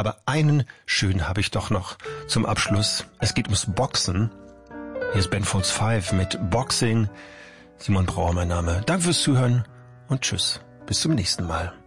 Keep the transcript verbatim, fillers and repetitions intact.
Aber einen schönen habe ich doch noch zum Abschluss. Es geht ums Boxen. Hier ist Ben Folds Five mit Boxing. Simon Brauer mein Name. Danke fürs Zuhören und tschüss. Bis zum nächsten Mal.